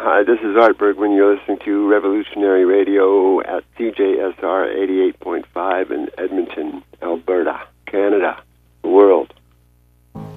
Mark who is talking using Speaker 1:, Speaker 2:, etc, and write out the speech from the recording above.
Speaker 1: Hi, this is Art Bergman. You're listening to Revolutionary Radio at CJSR 88.5 in Edmonton, Alberta.